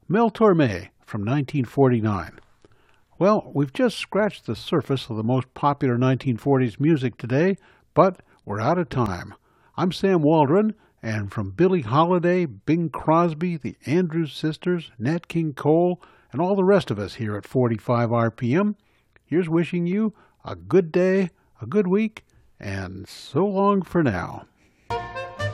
Mel Torme from 1949. Well, we've just scratched the surface of the most popular 1940s music today, but we're out of time. I'm Sam Waldron, and from Billie Holiday, Bing Crosby, the Andrews Sisters, Nat King Cole, and all the rest of us here at 45 RPM, here's wishing you a good day, a good week, and so long for now.